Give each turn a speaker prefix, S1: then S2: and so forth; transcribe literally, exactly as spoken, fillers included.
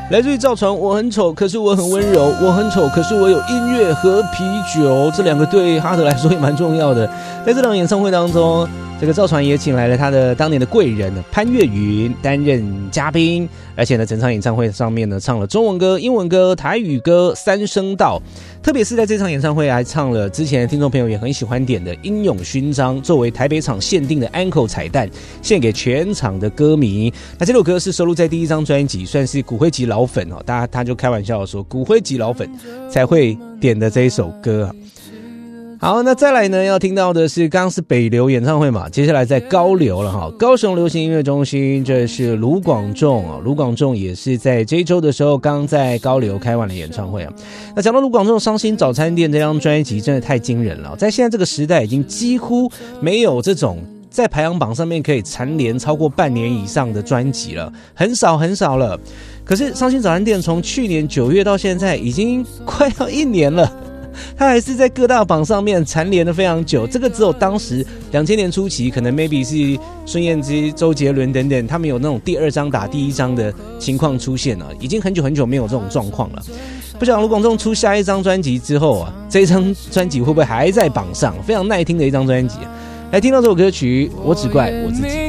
S1: 来自于赵传，我很丑，可是我很温柔；我很丑，可是我有音乐和啤酒。这两个对哈德来说也蛮重要的。在这场演唱会当中，这个赵传也请来了他的当年的贵人潘越云担任嘉宾，而且呢，整场演唱会上面呢唱了中文歌、英文歌、台语歌三声道。特别是在这场演唱会还唱了之前的听众朋友也很喜欢点的《英勇勋章》，作为台北场限定的安口彩蛋，献给全场的歌迷。那这首歌是收录在第一张专辑，算是骨灰级老粉哦，大家他就开玩笑说，骨灰级老粉才会点的这一首歌。好，那再来呢，要听到的是刚刚是北流演唱会嘛，接下来在高流了哈，高雄流行音乐中心，这是卢广仲啊，卢广仲也是在这一周的时候刚在高流开完了演唱会啊。那讲到卢广仲《伤心早餐店》这张专辑，真的太惊人了，在现在这个时代，已经几乎没有这种在排行榜上面可以蝉联超过半年以上的专辑了，很少很少了。可是《伤心早餐店》从去年九月到现在，已经快要一年了。他还是在各大榜上面蝉联了非常久，这个只有当时两千年初期，可能 maybe 是孙燕姿、周杰伦等等，他们有那种第二张打第一张的情况出现了，已经很久很久没有这种状况了。不晓得卢广仲出下一张专辑之后啊，这一张专辑会不会还在榜上？非常耐听的一张专辑。来听到这首歌曲，我只怪我自己。